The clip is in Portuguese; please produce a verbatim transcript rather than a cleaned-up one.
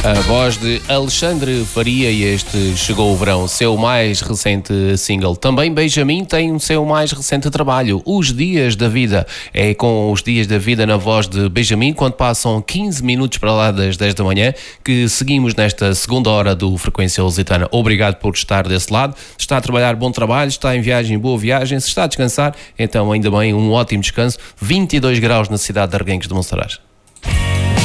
A voz de Alexandre Faria e este Chegou o Verão, seu mais recente single. Também Benjamin tem o seu mais recente trabalho, Os Dias da Vida. É com Os Dias da Vida na voz de Benjamin, quando passam quinze minutos para lá das dez da manhã, que seguimos nesta segunda hora do Frequência Lusitana. Obrigado por estar desse lado. Está a trabalhar, bom trabalho. Está em viagem, boa viagem. Se está a descansar, então ainda bem, um ótimo descanso. vinte e dois graus na cidade de Arguenques de Monsaraz.